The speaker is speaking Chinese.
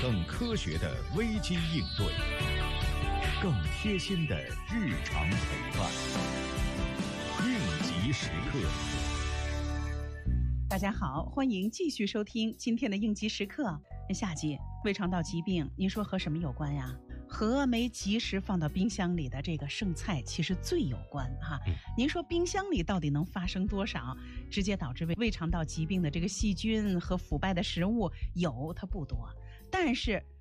更科学的危机应对，更贴心的日常陪伴。应急时刻。 大家好，欢迎继续收听今天的应急时刻。夏季胃肠道疾病，您说和什么有关呀？和没及时放到冰箱里的这个剩菜其实最有关哈。您说冰箱里到底能发生多少直接导致胃肠道疾病的这个细菌和腐败的食物？有，它不多，但是